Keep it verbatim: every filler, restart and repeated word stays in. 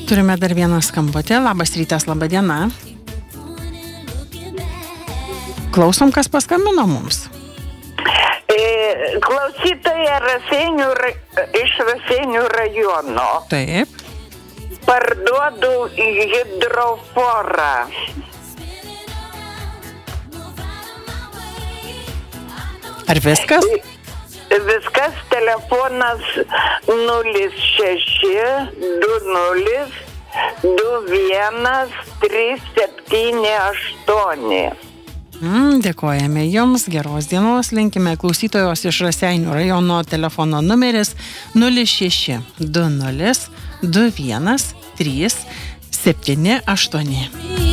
Turime dar vieną skambutį. Labas rytas, laba diena. Klausom, kas paskambino mums. Klausytoja Raseinių, iš Raseinių rajono. Taip. Parduodu hidroforą. Ar viskas? Viskas, telefonas nulis šeši du nulis du vienas trys septyni aštuoni. Mm, dėkojame Jums, geros dienos, linkime klausytojos iš Raseinių rajono telefono numeris nulis šeši du nulis du vienas trys septyni aštuoni.